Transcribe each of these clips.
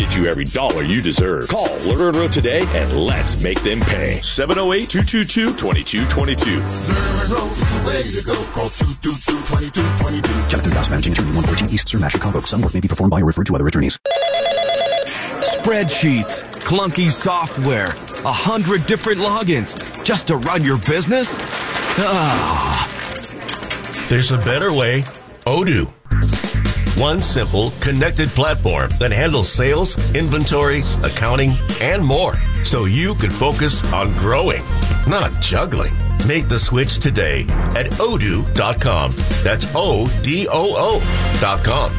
Get you every dollar you deserve. Call Lerner today and let's make them pay. 708-222-2222. Lerner, way to go. Call 222-2222. Chapter 3000 Managing Attorney 114 East Sir Mash, Chicago. Some work may be performed by or referred to other attorneys. Spreadsheets, clunky software, 100 different logins just to run your business? There's a better way. Odoo. One simple, connected platform that handles sales, inventory, accounting, and more, so you can focus on growing, not juggling. Make the switch today at odoo.com. That's ODOO.com.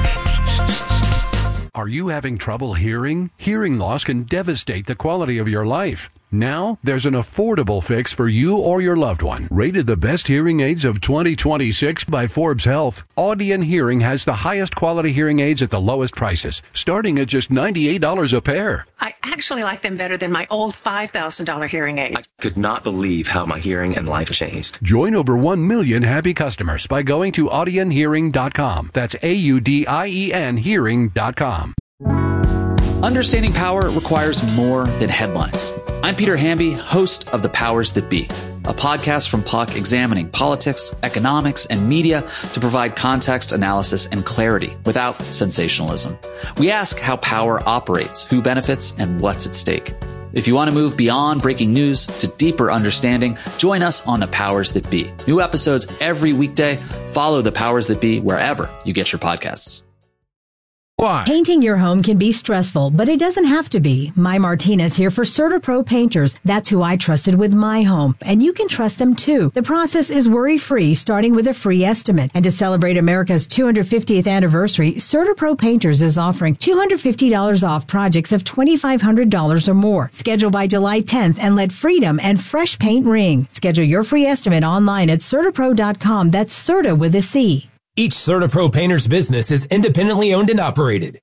Are you having trouble hearing? Hearing loss can devastate the quality of your life. Now, there's an affordable fix for you or your loved one. Rated the best hearing aids of 2026 by Forbes Health, Audion Hearing has the highest quality hearing aids at the lowest prices, starting at just $98 a pair. I actually like them better than my old $5,000 hearing aid. I could not believe how my hearing and life changed. Join over 1 million happy customers by going to audionhearing.com. That's AUDIEN hearing.com. Understanding power requires more than headlines. I'm Peter Hamby, host of The Powers That Be, a podcast from Puck examining politics, economics, and media to provide context, analysis, and clarity without sensationalism. We ask how power operates, who benefits, and what's at stake. If you want to move beyond breaking news to deeper understanding, join us on The Powers That Be. New episodes every weekday. Follow The Powers That Be wherever you get your podcasts. Why? Painting your home can be stressful, but it doesn't have to be. My Martinez here for CertaPro Painters. That's who I trusted with my home, and you can trust them too. The process is worry-free, starting with a free estimate. And to celebrate America's 250th anniversary, CertaPro Painters is offering $250 off projects of $2,500 or more. Schedule by July 10th and let freedom and fresh paint ring. Schedule your free estimate online at CertaPro.com. That's Certa with a C. Each CertaPro Painter's business is independently owned and operated.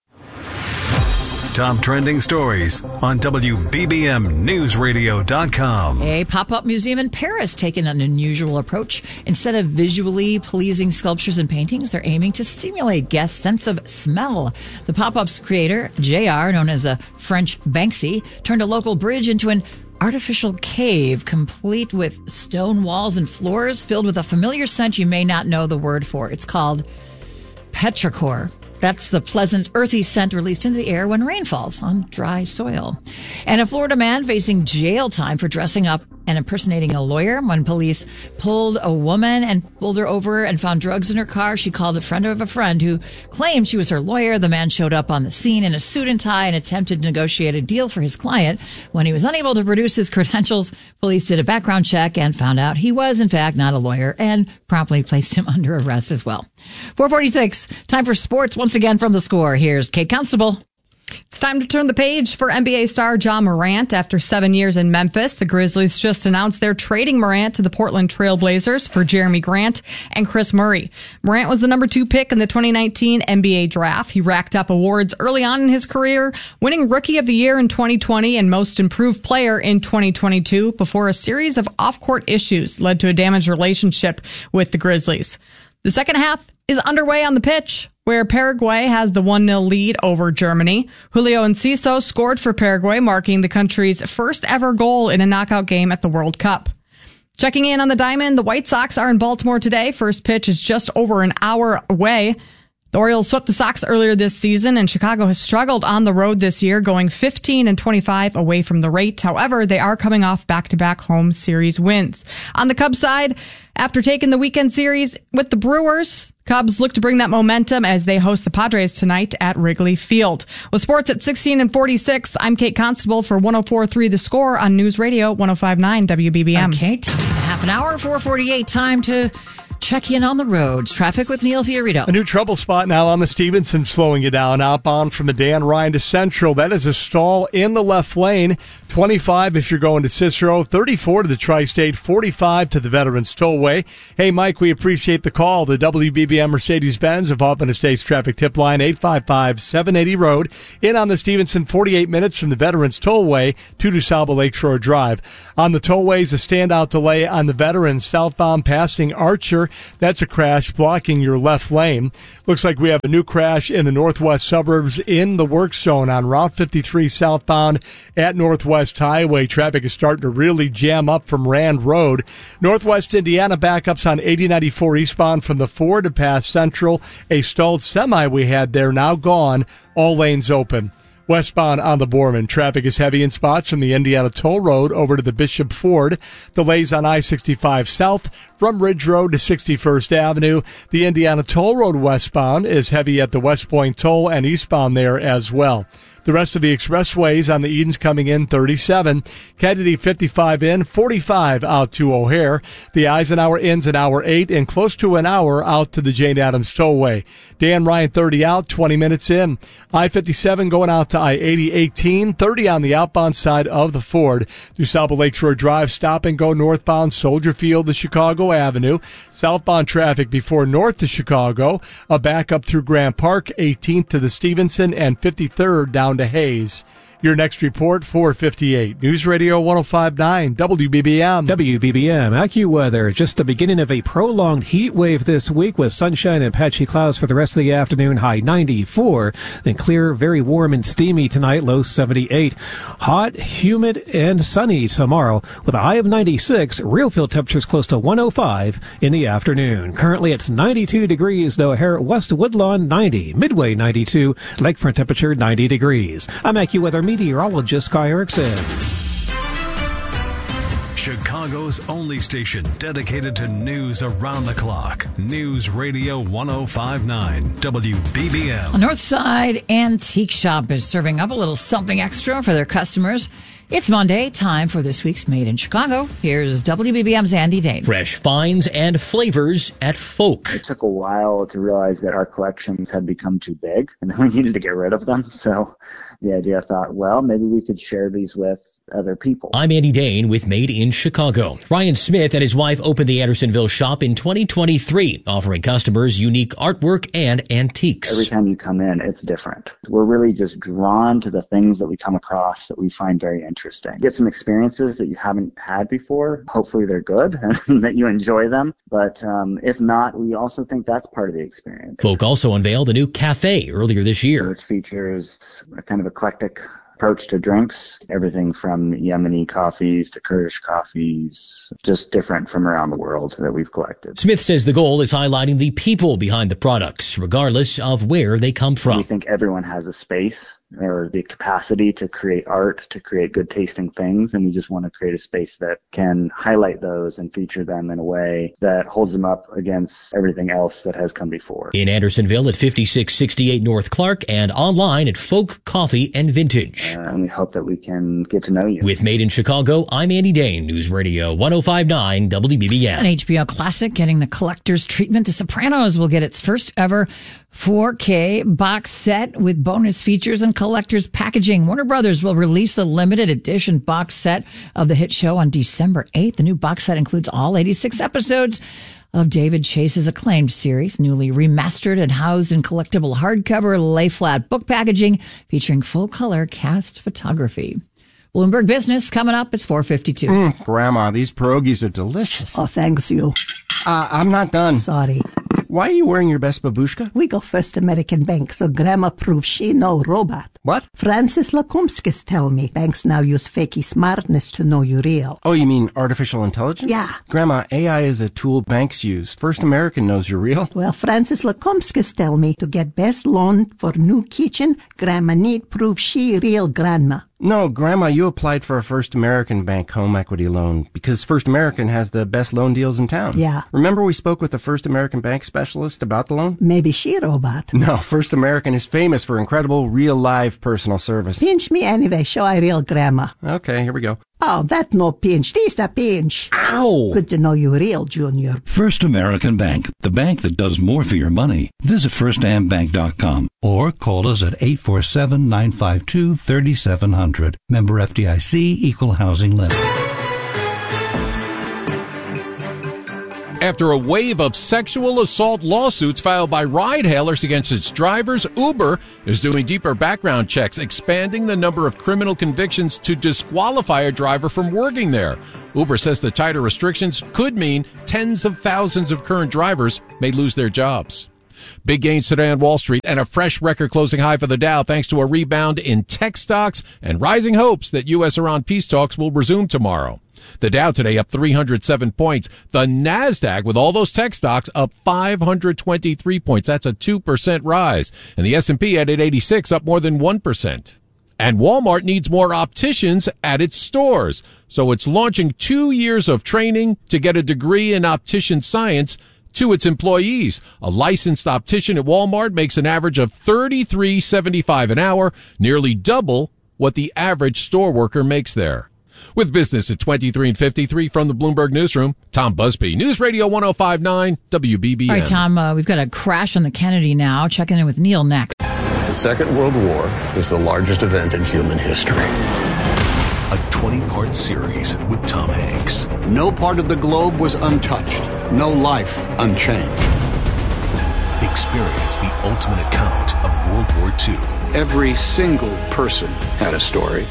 Top trending stories on WBBMNewsRadio.com. A pop-up museum in Paris taking an unusual approach. Instead of visually pleasing sculptures and paintings, they're aiming to stimulate guests' sense of smell. The pop-up's creator, JR, known as a French Banksy, turned a local bridge into an artificial cave, complete with stone walls and floors filled with a familiar scent you may not know the word for. It's called petrichor. That's the pleasant, earthy scent released into the air when rain falls on dry soil. And a Florida man facing jail time for dressing up and impersonating a lawyer. When police pulled a woman and pulled her over and found drugs in her car, she called a friend of a friend who claimed she was her lawyer. The man showed up on the scene in a suit and tie and attempted to negotiate a deal for his client. When he was unable to produce his credentials, police did a background check and found out he was, in fact, not a lawyer and promptly placed him under arrest as well. 4:46, time for sports. Once again from The Score, here's Kate Constable. It's time to turn the page for NBA star Ja Morant. After 7 years in Memphis, the Grizzlies just announced they're trading Morant to the Portland Trail Blazers for Jeremy Grant and Chris Murray. Morant was the number 2 pick in the 2019 NBA draft. He racked up awards early on in his career, winning Rookie of the Year in 2020 and Most Improved Player in 2022 before a series of off-court issues led to a damaged relationship with the Grizzlies. The second half is underway on the pitch, where Paraguay has the 1-0 lead over Germany. Julio Enciso scored for Paraguay, marking the country's first ever goal in a knockout game at the World Cup. Checking in on the diamond, the White Sox are in Baltimore today. First pitch is just over an hour away. The Orioles swept the Sox earlier this season, and Chicago has struggled on the road this year, going 15-25 away from the rate. However, they are coming off back-to-back home series wins. On the Cubs side, after taking the weekend series with the Brewers, Cubs look to bring that momentum as they host the Padres tonight at Wrigley Field. With sports at 16:46, I'm Kate Constable for 104.3 The Score on News Radio 105.9 WBBM. Okay, half an hour, 4:48, time to check in on the roads. Traffic with Neil Fiorito. A new trouble spot now on the Stevenson, slowing you down outbound from the Dan Ryan to Central. That is a stall in the left lane. 25 if you're going to Cicero, 34 to the Tri-State, 45 to the Veterans Tollway. Hey, Mike, we appreciate the call. The WBBM Mercedes-Benz of Hoffman Estates traffic tip line, 855-780 Road. In on the Stevenson, 48 minutes from the Veterans Tollway to DuSable Lakeshore Drive. On the tollways, a standout delay on the Veterans southbound passing Archer That's a crash blocking your left lane. Looks like we have a new crash in the northwest suburbs in the work zone on Route 53 southbound at Northwest Highway. Traffic is starting to really jam up from Rand Road. Northwest Indiana backups on 8094 eastbound from the Ford to past Central. A stalled semi we had there now gone. All lanes open. Westbound on the Borman, traffic is heavy in spots from the Indiana Toll Road over to the Bishop Ford. Delays on I-65 south from Ridge Road to 61st Avenue. The Indiana Toll Road westbound is heavy at the West Point Toll and eastbound there as well. The rest of the expressways on the Edens coming in 37. Kennedy 55 in, 45 out to O'Hare. The Eisenhower in's an hour 8 and close to an hour out to the Jane Addams Tollway. Dan Ryan 30 out, 20 minutes in. I-57 going out to I-80 18, 30 on the outbound side of the Ford. Through South Lakeshore Drive, stop and go northbound Soldier Field to Chicago Avenue. Southbound traffic before north to Chicago. A backup through Grant Park, 18th to the Stevenson and 53rd down to Hayes. Your next report, 4:58. News Radio 105.9 WBBM. WBBM AccuWeather. Just the beginning of a prolonged heat wave this week with sunshine and patchy clouds for the rest of the afternoon. High 94. Then clear, very warm and steamy tonight. Low 78. Hot, humid, and sunny tomorrow with a high of 96. Real field temperatures close to 105 in the afternoon. Currently it's 92 degrees. The O'Hare West Woodlawn 90. Midway 92. Lakefront temperature 90 degrees. I'm AccuWeather meteorologist Sky Erickson. Chicago's only station dedicated to news around the clock. News Radio 105.9 WBBM. A Northside Antique Shop is serving up a little something extra for their customers. It's Monday, time for this week's Made in Chicago. Here's WBBM's Andy Dane. Fresh finds and flavors at Folk. It took a while to realize that our collections had become too big and then we needed to get rid of them. So the idea, I thought, well, maybe we could share these with other people. I'm Andy Dane with Made in Chicago. Ryan Smith and his wife opened the Andersonville shop in 2023, offering customers unique artwork and antiques. Every time you come in, it's different. We're really just drawn to the things that we come across that we find very interesting. Get some experiences that you haven't had before. Hopefully they're good and that you enjoy them. But if not, we also think that's part of the experience. Folk also unveiled the new cafe earlier this year. Which features a kind of eclectic approach to drinks, everything from Yemeni coffees to Kurdish coffees, just different from around the world that we've collected. Smith says the goal is highlighting the people behind the products, regardless of where they come from. We think everyone has a space or the capacity to create art, to create good tasting things, and we just want to create a space that can highlight those and feature them in a way that holds them up against everything else that has come before. In Andersonville at 5668 North Clark and online at Folk Coffee and Vintage. And we hope that we can get to know you. With Made in Chicago, I'm Andy Dane, News Radio 105.9 WBBM. An HBO classic getting the collector's treatment. The Sopranos will get its first ever 4K box set with bonus features and collector's packaging. Warner Brothers will release the limited edition box set of the hit show on December 8th. The new box set includes all 86 episodes of David Chase's acclaimed series, newly remastered and housed in collectible hardcover lay-flat book packaging featuring full-color cast photography. Bloomberg Business coming up. It's 4:52. Grandma, these pierogies are delicious. Oh, thanks you. I'm not done. Sorry. Why are you wearing your best babushka? We go First American Bank, so Grandma proves she no robot. What? Francis Lakumskis tell me banks now use fakey smartness to know you real. Oh, you mean artificial intelligence? Yeah. Grandma, AI is a tool banks use. First American knows you're real. Well, Francis Lakumskis tell me to get best loan for new kitchen, Grandma need prove she real grandma. No, Grandma, you applied for a First American Bank home equity loan because First American has the best loan deals in town. Yeah. Remember we spoke with the First American Bank specialist about the loan? Maybe she robot. No, First American is famous for incredible real live personal service. Pinch me anyway, show I real grandma. Okay, here we go. Oh, that no pinch. This a pinch. Ow! Good to know you real, Junior. First American Bank, the bank that does more for your money. Visit firstambank.com or call us at 847-952-3700. Member FDIC, Equal Housing Lender. After a wave of sexual assault lawsuits filed by ride-hailers against its drivers, Uber is doing deeper background checks, expanding the number of criminal convictions to disqualify a driver from working there. Uber says the tighter restrictions could mean tens of thousands of current drivers may lose their jobs. Big gains today on Wall Street and a fresh record closing high for the Dow thanks to a rebound in tech stocks and rising hopes that U.S.-Iran peace talks will resume tomorrow. The Dow today up 307 points. The NASDAQ, with all those tech stocks, up 523 points. That's a 2% rise. And the S&P at 86, up more than 1%. And Walmart needs more opticians at its stores. So it's launching 2 years of training to get a degree in optician science to its employees. A licensed optician at Walmart makes an average of $33.75 an hour, nearly double what the average store worker makes there. With business at 23 and 53 from the Bloomberg Newsroom, Tom Busby, News Radio 105.9 WBBM. All right, Tom, we've got a crash on the Kennedy now. Checking in with Neil next. The Second World War is the largest event in human history. A 20-part series with Tom Hanks. No part of the globe was untouched. No life unchanged. Experience the ultimate account of World War II. Every single person had a story.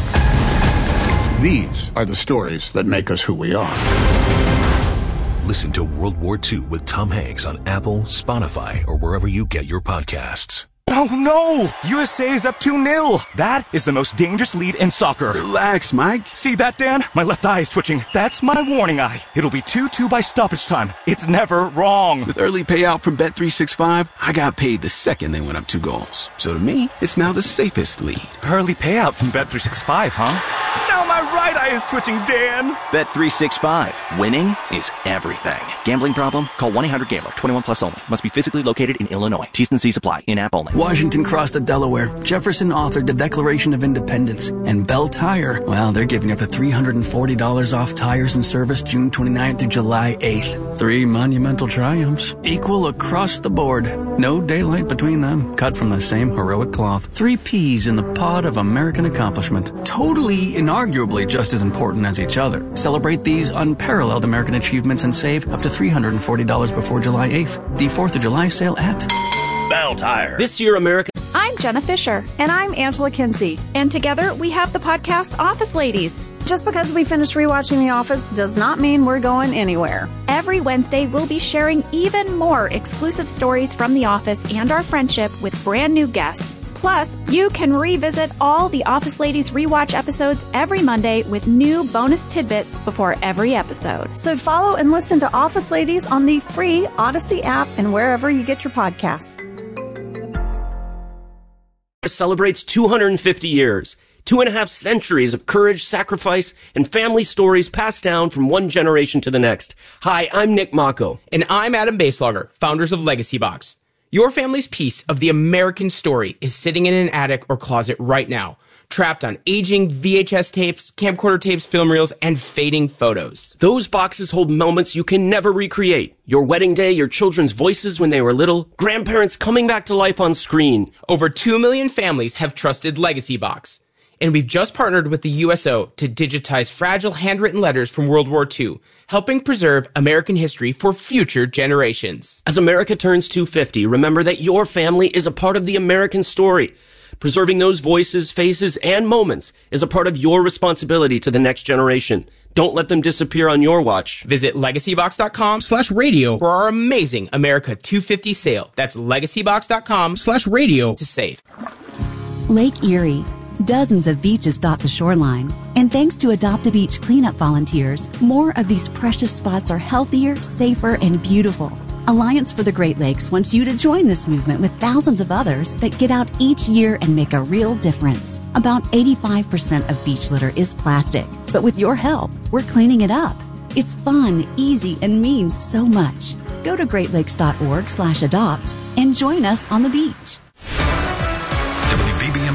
These are the stories that make us who we are. Listen to World War II with Tom Hanks on Apple, Spotify, or wherever you get your podcasts. Oh no! USA is up 2-0. That is the most dangerous lead in soccer. Relax, Mike. See that, Dan? My left eye is twitching. That's my warning eye. It'll be 2-2 by stoppage time. It's never wrong. With early payout from Bet365, I got paid the second they went up 2 goals. So to me, it's now the safest lead. Early payout from Bet365, huh? Now my right eye is twitching, Dan. Bet365. Winning is everything. Gambling problem? Call 1-800-GAMBLER. 21 plus only. Must be physically located in Illinois. T's and C's apply. In-app only. Washington crossed the Delaware. Jefferson authored the Declaration of Independence. And Bell Tire, well, they're giving up to $340 off tires and service June 29th through July 8th. 3 monumental triumphs. Equal across the board. No daylight between them. Cut from the same heroic cloth. 3 peas in the pod of American accomplishment. Totally, inarguably just as important as each other. Celebrate these unparalleled American achievements and save up to $340 before July 8th. The 4th of July sale at Bell Tire. This year, America. I'm Jenna Fisher. And I'm Angela Kinsey. And together, we have the podcast Office Ladies. Just because we finished rewatching The Office does not mean we're going anywhere. Every Wednesday, we'll be sharing even more exclusive stories from The Office and our friendship with brand new guests. Plus, you can revisit all the Office Ladies rewatch episodes every Monday with new bonus tidbits before every episode. So follow and listen to Office Ladies on the free Odyssey app and wherever you get your podcasts. Celebrates 250 years, 2.5 centuries of courage, sacrifice, and family stories passed down from one generation to the next. Hi, I'm Nick Mako. And I'm Adam Baselogger, founders of Legacy Box. Your family's piece of the American story is sitting in an attic or closet right now, trapped on aging VHS tapes, camcorder tapes, film reels, and fading photos. Those boxes hold moments you can never recreate. Your wedding day, your children's voices when they were little, grandparents coming back to life on screen. Over 2 million families have trusted Legacy Box. And we've just partnered with the USO to digitize fragile handwritten letters from World War II, helping preserve American history for future generations. As America turns 250, remember that your family is a part of the American story. Preserving those voices, faces, and moments is a part of your responsibility to the next generation. Don't let them disappear on your watch. Visit legacybox.com/radio for our amazing America 250 sale. That's legacybox.com/radio to save. Lake Erie. Dozens of beaches dot the shoreline. And thanks to Adopt-A-Beach cleanup volunteers, more of these precious spots are healthier, safer, and beautiful. Alliance for the Great Lakes wants you to join this movement with thousands of others that get out each year and make a real difference. About 85% of beach litter is plastic, but with your help, we're cleaning it up. It's fun, easy, and means so much. Go to greatlakes.org/adopt and join us on the beach. WBBM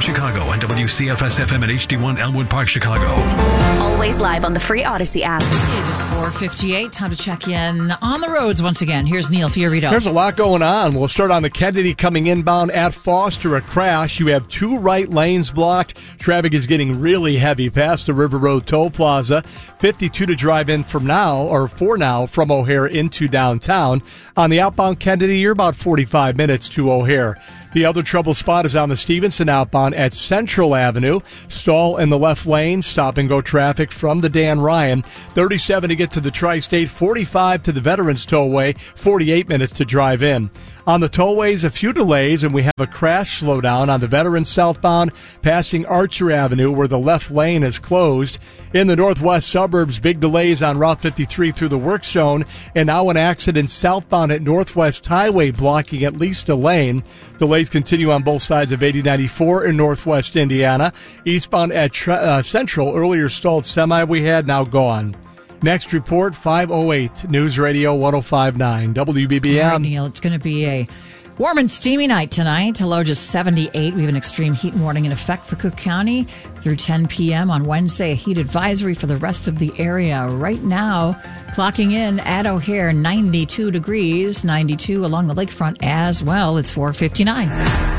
Chicago on WCFS-FM and HD1 Elmwood Park, Chicago. Always live on the free Odyssey app. It is 4:58. Time to check in on the roads once again. Here's Neil Fiorito. There's a lot going on. We'll start on the Kennedy coming inbound at Foster. A crash. You have 2 right lanes blocked. Traffic is getting really heavy past the River Road Toll Plaza. 52 to drive in for now from O'Hare into downtown. On the outbound Kennedy, you're about 45 minutes to O'Hare. The other trouble spot is on the Stevenson outbound at Central Avenue. Stall in the left lane, stop-and-go traffic from the Dan Ryan. 37 to get to the Tri-State, 45 to the Veterans Tollway, 48 minutes to drive in. On the tollways, a few delays, and we have a crash slowdown on the Veterans southbound, passing Archer Avenue, where the left lane is closed. In the northwest suburbs, big delays on Route 53 through the work zone, and now an accident southbound at Northwest Highway blocking at least a lane. Delays continue on both sides of 8094 in northwest Indiana. Eastbound at Central, earlier stalled semi we had, now gone. Next report, 5:08, News Radio 105.9, WBBM. All right, Neil, it's going to be a warm and steamy night tonight. A low just 78. We have an extreme heat warning in effect for Cook County through 10 p.m. on Wednesday. A heat advisory for the rest of the area. Right now, clocking in at O'Hare, 92 degrees, 92 along the lakefront as well. It's 4:59.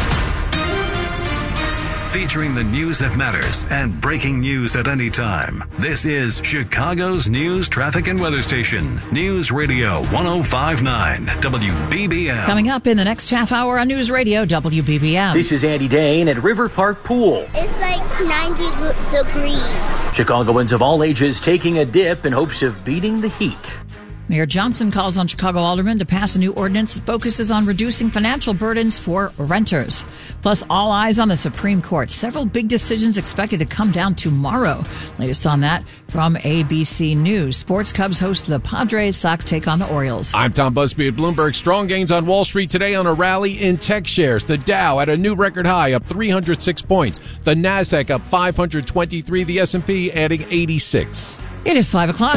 Featuring the news that matters and breaking news at any time. This is Chicago's news, traffic, and weather station. News Radio 105.9 WBBM. Coming up in the next half hour on News Radio WBBM. This is Andy Dane at River Park Pool. It's like 90 degrees. Chicagoans of all ages taking a dip in hopes of beating the heat. Mayor Johnson calls on Chicago aldermen to pass a new ordinance that focuses on reducing financial burdens for renters. Plus, all eyes on the Supreme Court. Several big decisions expected to come down tomorrow. Latest on that from ABC News. Sports, Cubs host the Padres. Sox take on the Orioles. I'm Tom Busby at Bloomberg. Strong gains on Wall Street today on a rally in tech shares. The Dow at a new record high, up 306 points. The Nasdaq up 523. The S&P adding 86. It is 5 o'clock.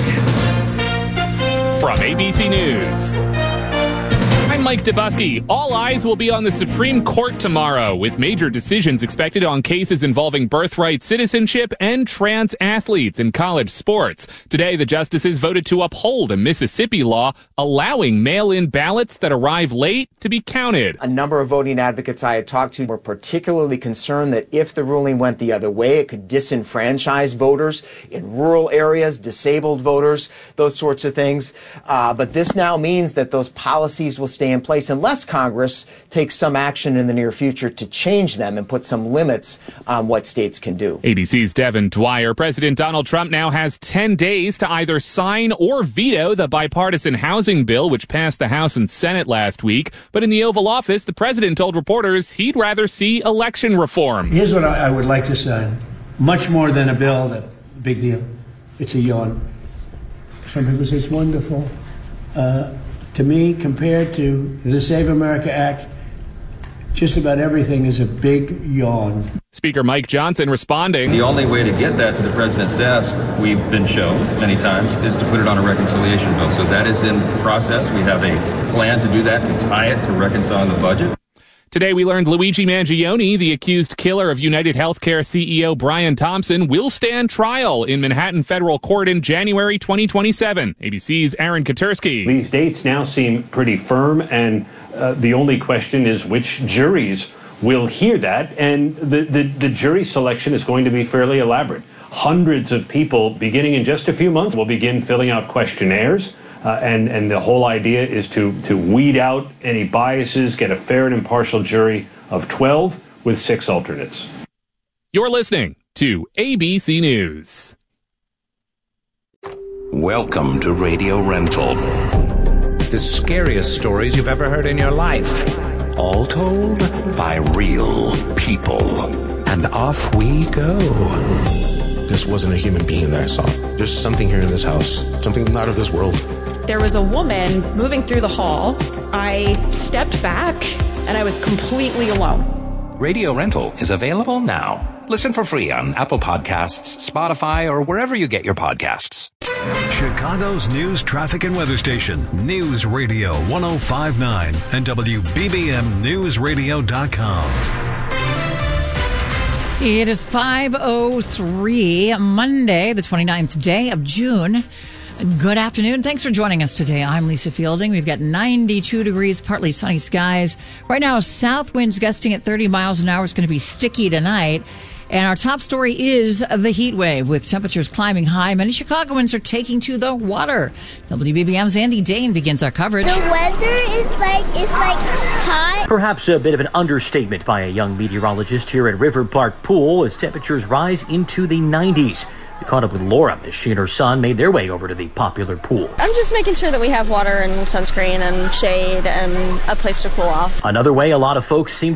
From ABC News, I'm Mike Dubusky. All eyes will be on the Supreme Court tomorrow, with major decisions expected on cases involving birthright citizenship and trans athletes in college sports. Today, the justices voted to uphold a Mississippi law allowing mail-in ballots that arrive late to be counted. A number of voting advocates I had talked to were particularly concerned that if the ruling went the other way, it could disenfranchise voters in rural areas, disabled voters, those sorts of things. But this now means that those policies will stay in place unless Congress takes some action in the near future to change them and put some limits on what states can do. ABC's Devin Dwyer. President Donald Trump now has 10 days to either sign or veto the bipartisan housing bill, which passed the House and Senate last week. But in the Oval Office, the president told reporters he'd rather see election reform. Here's what I would like to sign. Much more than a bill, that big deal. It's a yawn. Some people say it's wonderful. To me, compared to the Save America Act, just about everything is a big yawn. Speaker Mike Johnson responding. The only way to get that to the president's desk, we've been shown many times, is to put it on a reconciliation bill. So that is in process. We have a plan to do that and tie it to reconciling the budget. Today, we learned Luigi Mangione, the accused killer of United Healthcare CEO Brian Thompson, will stand trial in Manhattan federal court in January 2027. ABC's Aaron Katersky. These dates now seem pretty firm, and the only question is which juries will hear that, and the jury selection is going to be fairly elaborate. Hundreds of people, beginning in just a few months, will begin filling out questionnaires. And the whole idea is to weed out any biases, get a fair and impartial jury of 12 with 6 alternates. You're listening to ABC News. Welcome to Radio Rental. The scariest stories you've ever heard in your life. All told by real people. And off we go. This wasn't a human being that I saw. There's something here in this house. Something not of this world. There was a woman moving through the hall. I stepped back and I was completely alone. Radio Rental is available now. Listen for free on Apple Podcasts, Spotify, or wherever you get your podcasts. Chicago's news, traffic, and weather station. News Radio 105.9 and WBBM Newsradio.com. It is 5:03, Monday, the 29th day of June. Good afternoon. Thanks for joining us today. I'm Lisa Fielding. We've got 92 degrees, partly sunny skies. Right now, south winds gusting at 30 miles an hour. It's going to be sticky tonight. And our top story is the heat wave, with temperatures climbing high. Many Chicagoans are taking to the water. WBBM's Andy Dane begins our coverage. The weather is it's hot. Perhaps a bit of an understatement by a young meteorologist here at River Park Pool as temperatures rise into the 90s. We caught up with Laura as she and her son made their way over to the popular pool. I'm just making sure that we have water and sunscreen and shade and a place to cool off. Another way a lot of folks seem